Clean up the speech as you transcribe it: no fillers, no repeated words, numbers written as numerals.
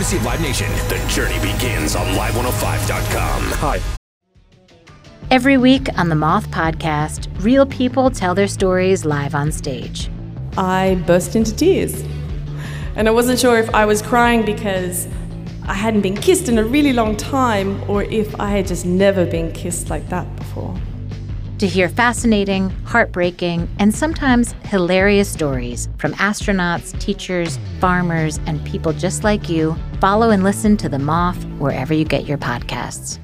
courtesy of Live Nation. The journey begins on Live105.com. Hi. Every week on the Moth Podcast, real people tell their stories live on stage. I burst into tears. And I wasn't sure if I was crying because I hadn't been kissed in a really long time or if I had just never been kissed like that before. To hear fascinating, heartbreaking, and sometimes hilarious stories from astronauts, teachers, farmers, and people just like you, follow and listen to The Moth wherever you get your podcasts.